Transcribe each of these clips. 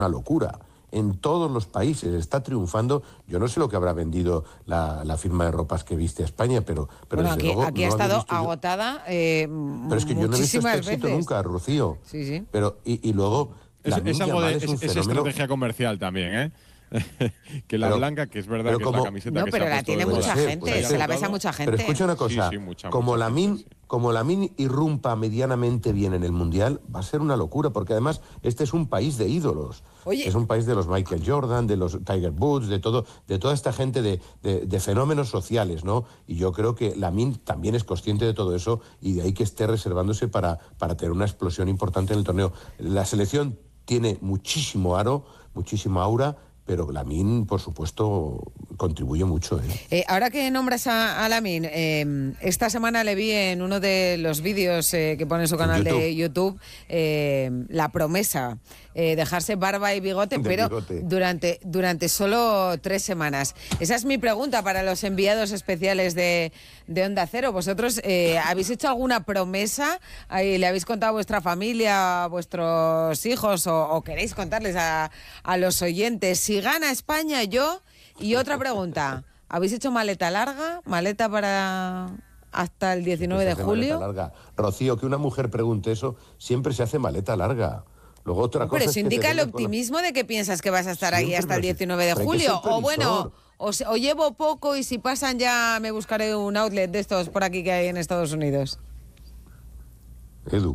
una locura. En todos los países está triunfando. Yo no sé lo que habrá vendido la firma de ropas que viste a España, pero bueno, desde luego aquí no ha estado yo... agotada pero es que yo no he visto este éxito nunca, Rocío. Sí. Pero y luego es algo de es un fenómeno... estrategia comercial también, ¿eh? Que la blanca, que es verdad que es la camiseta no, que pero se ha la tiene mucha gente, se la besa mucha gente. Pero escucha una cosa, sí, como mucha Lamine gente, sí. como Lamine irrumpa medianamente bien en el Mundial, va a ser una locura, porque además este es un país de ídolos. Oye. Es un país de los Michael Jordan, de los Tiger Woods, de toda esta gente de fenómenos sociales, ¿no? Y yo creo que Lamine también es consciente de todo eso y de ahí que esté reservándose para tener una explosión importante en el torneo. La selección tiene muchísimo aro, muchísima aura, pero Lamine, por supuesto, contribuye mucho. Ahora que nombras a Lamine, esta semana le vi en uno de los vídeos que pone en su canal de YouTube, la promesa, dejarse barba y bigote, pero durante solo 3 semanas. Esa es mi pregunta para los enviados especiales de Onda Cero. ¿Vosotros habéis hecho alguna promesa? ¿Le habéis contado a vuestra familia, a vuestros hijos, o queréis contarles a los oyentes? Si gana España, yo... Y otra pregunta, ¿habéis hecho maleta larga? ¿Maleta para hasta el 19 de julio? Larga. Rocío, que una mujer pregunte eso, siempre se hace maleta larga. Luego otra cosa pero es eso indica el optimismo de que piensas que vas a estar ahí hasta el 19 de julio. O bueno, o llevo poco y si pasan ya me buscaré un outlet de estos por aquí que hay en Estados Unidos. Edu.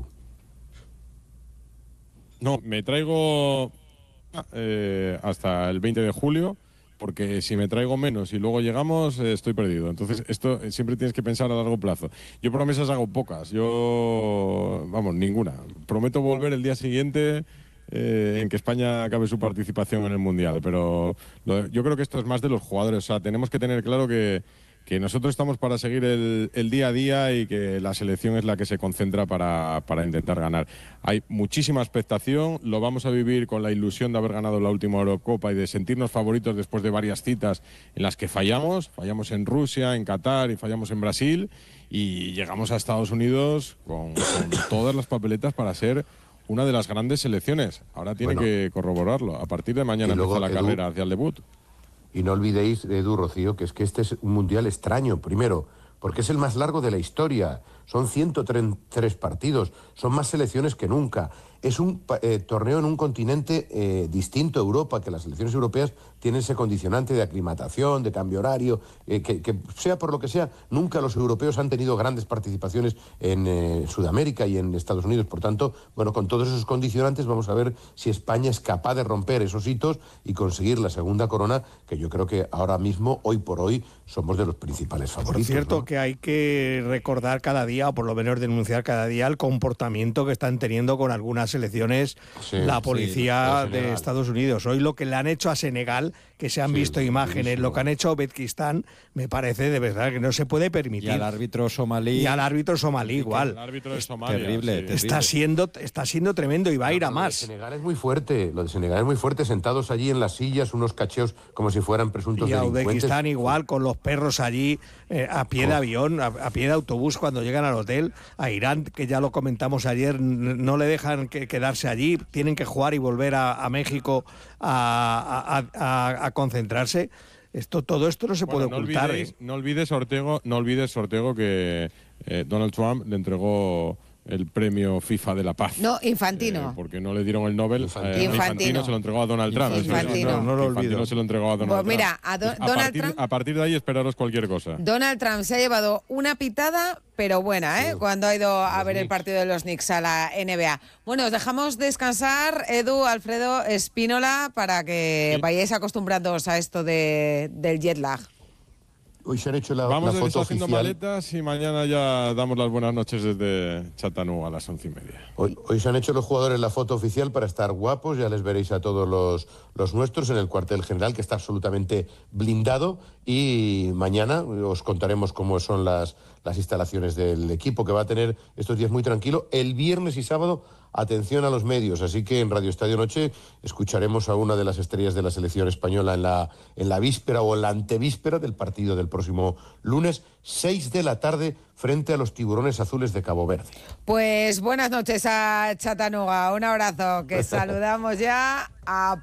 No, me traigo hasta el 20 de julio, porque si me traigo menos y luego llegamos, estoy perdido. Entonces, esto siempre tienes que pensar a largo plazo. Yo promesas hago pocas, ninguna. Prometo volver el día siguiente en que España acabe su participación en el Mundial, pero yo creo que esto es más de los jugadores. O sea, tenemos que tener claro que nosotros estamos para seguir el día a día y que la selección es la que se concentra para intentar ganar. Hay muchísima expectación, lo vamos a vivir con la ilusión de haber ganado la última Eurocopa y de sentirnos favoritos después de varias citas en las que fallamos en Rusia, en Qatar y fallamos en Brasil, y llegamos a Estados Unidos con todas las papeletas para ser una de las grandes selecciones. Ahora tiene que corroborarlo. A partir de mañana empieza la carrera hacia el debut. Y no olvidéis, Edu, Rocío, que este es un mundial extraño, primero, porque es el más largo de la historia. Son 103 partidos, son más selecciones que nunca. Es un torneo en un continente distinto a Europa, que las selecciones europeas tienen ese condicionante de aclimatación, de cambio horario, que sea por lo que sea, nunca los europeos han tenido grandes participaciones en Sudamérica y en Estados Unidos. Por tanto, bueno, con todos esos condicionantes vamos a ver si España es capaz de romper esos hitos y conseguir la segunda corona, que yo creo que ahora mismo, hoy por hoy, somos de los principales favoritos. Por cierto, ¿no? Que hay que recordar cada día, o por lo menos denunciar cada día, el comportamiento que están teniendo con algunas selecciones la policía de Estados Unidos. Hoy lo que le han hecho a Senegal, que se han visto imágenes, lo que han hecho a Uzbekistán, me parece de verdad que no se puede permitir. Y al árbitro somalí. Igual. El árbitro de Somalia. Terrible. Está siendo tremendo y va a ir a más. Lo de Senegal es muy fuerte, sentados allí en las sillas, unos cacheos como si fueran presuntos delincuentes. Y a Uzbekistán igual, con los perros allí a pie de avión, a pie de autobús cuando llegan al hotel. A Irán, que ya lo comentamos ayer, no le dejan quedarse allí, tienen que jugar y volver a México a concentrarse. Todo esto no se puede ocultar. No olvides, Ortego, que Donald Trump le entregó el premio FIFA de la Paz. No, Infantino. Porque no le dieron el Nobel. Infantino se lo entregó a Donald Trump. Infantino. No lo olvido. Infantino se lo entregó a Donald Trump. Mira, A partir de ahí esperaros cualquier cosa. Donald Trump se ha llevado una pitada, pero buena, cuando ha ido a ver el partido de los Knicks a la NBA. Bueno, os dejamos descansar, Edu, Alfredo, Espínola, para que vayáis acostumbrándoos a esto del jet lag. Hoy se han hecho la Vamos foto haciendo oficial. Maletas y mañana ya damos las buenas noches desde Chattanooga a las 11:30. Hoy se han hecho los jugadores la foto oficial para estar guapos, ya les veréis a todos los nuestros en el cuartel general, que está absolutamente blindado, y mañana os contaremos cómo son las instalaciones del equipo, que va a tener estos días muy tranquilo. El viernes y sábado, atención a los medios, así que en Radio Estadio Noche escucharemos a una de las estrellas de la selección española en la víspera o en la antevíspera del partido del próximo lunes, 6 de la tarde, frente a los Tiburones Azules de Cabo Verde. Pues buenas noches a Chattanooga, un abrazo, que saludamos ya a